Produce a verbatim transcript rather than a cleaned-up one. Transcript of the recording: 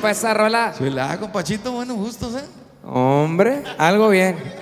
pues esa rola. Chulada, compachito, buenos gustos, ¿eh? Hombre, algo bien.